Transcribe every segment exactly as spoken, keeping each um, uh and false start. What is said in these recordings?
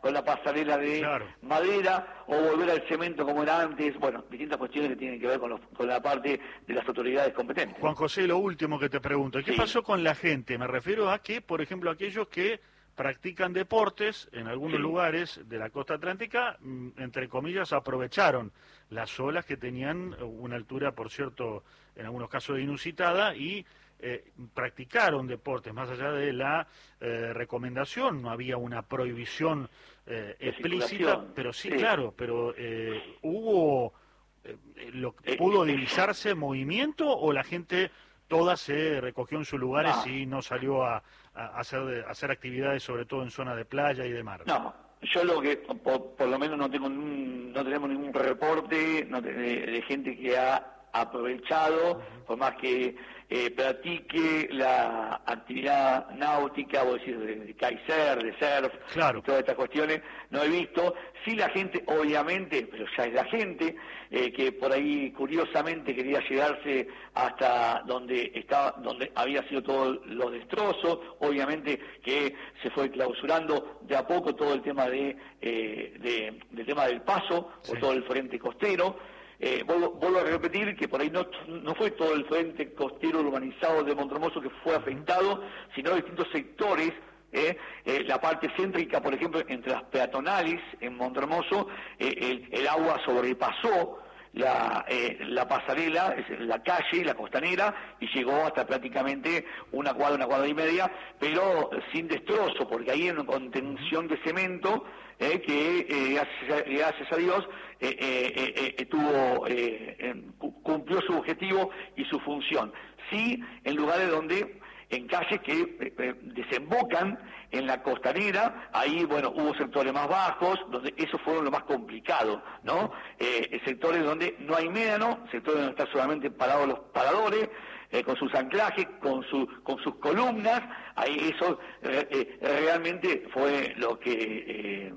con la pasarela de claro. madera, o volver al cemento como era antes, bueno, distintas cuestiones que tienen que ver con, los, con la parte de las autoridades competentes. Juan José, lo último que te pregunto, ¿qué Sí. pasó con la gente? Me refiero a que, por ejemplo, aquellos que practican deportes en algunos Sí. lugares de la costa atlántica, entre comillas, aprovecharon las olas que tenían una altura, por cierto, en algunos casos inusitada, y eh, practicaron deportes, más allá de la eh, recomendación, no había una prohibición eh, explícita, pero sí, sí, claro, pero eh, hubo, eh, lo, ¿pudo divisarse movimiento o la gente toda se recogió en sus lugares no. y no salió a, a, hacer, a hacer actividades, sobre todo en zona de playa y de mar? No, yo lo que, por, por lo menos no tengo ningún, no tenemos ningún reporte no, de, de gente que ha aprovechado, uh-huh. por más que eh, practique la actividad náutica, vos decís, de, de kaiser, de surf, claro. y todas estas cuestiones, no he visto. Sí, la gente, obviamente, pero ya es la gente, eh, que por ahí curiosamente quería llegarse hasta donde estaba, donde había sido todos los destrozos, obviamente que se fue clausurando de a poco todo el tema de, eh, de del tema del paso, sí. o todo el frente costero. Eh, vuelvo, vuelvo a repetir que por ahí no, no fue todo el frente costero urbanizado de Montermoso que fue afectado, sino distintos sectores, eh, eh, la parte céntrica, por ejemplo, entre las peatonales en Montermoso, eh, el, el agua sobrepasó la, eh, la pasarela, la calle, la costanera, y llegó hasta prácticamente una cuadra, una cuadra y media, pero sin destrozo, porque ahí hay una contención de cemento, eh, que eh, gracias, gracias a Dios eh, eh, eh, tuvo eh, eh, cumplió su objetivo y su función. Sí, en lugares donde, en calles que eh, eh, desembocan en la costanera, ahí, bueno, hubo sectores más bajos, donde esos fueron lo más complicado, ¿no? Eh, sectores donde no hay médano, sectores donde están solamente parados los paradores, eh, con sus anclajes, con, su, con sus columnas, ahí eso eh, eh, realmente fue lo que eh,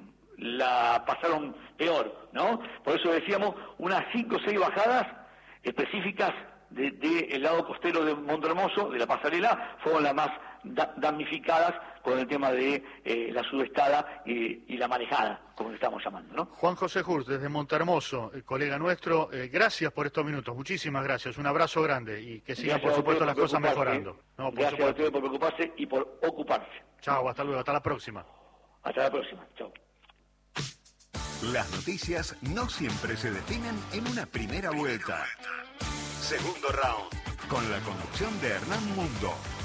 la pasaron peor, ¿no? Por eso decíamos, unas cinco o seis bajadas específicas del de, de lado costero de Montermoso, de la pasarela, fueron las más da damnificadas con el tema de eh, la sudestada y, y la marejada, como le estamos llamando, ¿no? Juan José Hurst, desde Montermoso, el colega nuestro, eh, gracias por estos minutos, muchísimas gracias, un abrazo grande y que sigan, por supuesto, las cosas mejorando. No, por gracias supuesto. a ustedes por preocuparse y por ocuparse. Chao, hasta luego, hasta la próxima. Hasta la próxima, chao. Las noticias no siempre se definen en una primera vuelta. Segundo round, con la conducción de Hernán Mundo.